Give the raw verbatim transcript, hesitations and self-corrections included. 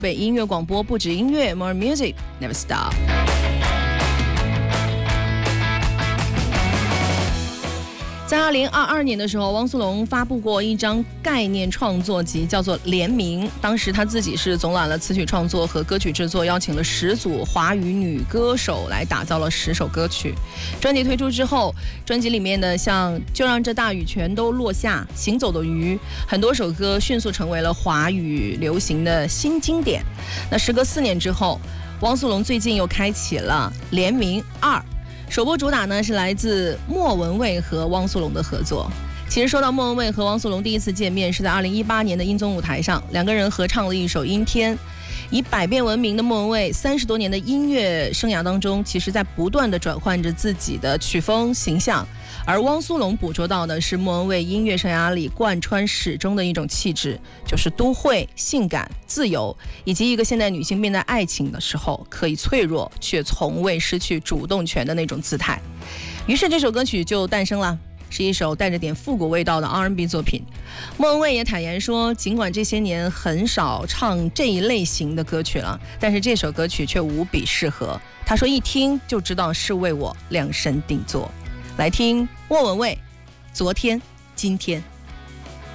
北音乐广播，不止音乐 ，More Music Never Stop。在二零二二年的时候，汪苏泷发布过一张概念创作集，叫做《联名》。当时他自己是总揽了词曲创作和歌曲制作，邀请了十组华语女歌手来打造了十首歌曲。专辑推出之后，专辑里面的像《就让这大雨全都落下》、《行走的鱼》，很多首歌迅速成为了华语流行的新经典。那时隔四年之后，汪苏泷最近又开启了《联名二》。首播主打呢是来自莫文蔚和汪苏泷的合作。其实说到莫文蔚和汪苏泷第一次见面是在二零一八年的音综舞台上，两个人合唱了一首《阴天》。以百变闻名的莫文蔚，三十多年的音乐生涯当中，其实在不断的转换着自己的曲风形象，而汪苏泷捕捉到的是莫文蔚音乐生涯里贯穿始终的一种气质，就是都会、性感、自由，以及一个现代女性面对爱情的时候可以脆弱却从未失去主动权的那种姿态。于是这首歌曲就诞生了，是一首带着点复古味道的 R and B 作品。莫文蔚也坦言说，尽管这些年很少唱这一类型的歌曲了，但是这首歌曲却无比适合。他说一听就知道是为我量身定做。来听莫文蔚《昨天今天》。